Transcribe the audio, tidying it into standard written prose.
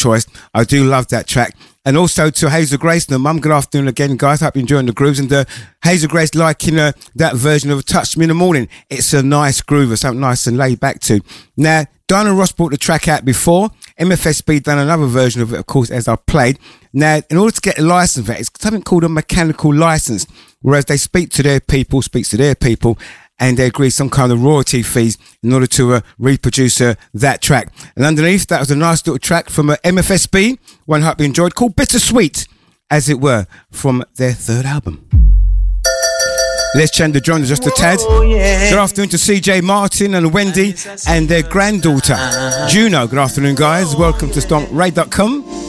choice. I do love that track. And also to Hazel Grace and her mum, good afternoon again, guys. Hope you're enjoying the grooves. And Hazel Grace liking that version of Touch Me in the Morning. It's a nice groove, something nice and laid back to. Now, Diana Ross brought the track out before. MFSB done another version of it, of course, as I played. Now, in order to get a license for it, it's something called a mechanical license, whereas they speaks to their people, and they agree some kind of royalty fees in order to reproduce that track. And underneath, that was a nice little track from MFSB, one I hope you enjoyed, called Bittersweet, as it were, from their third album. Let's change the genre just a tad. Good afternoon to CJ Martin and Wendy and their granddaughter, Juno. Good afternoon, guys. Welcome to StompRadio.com.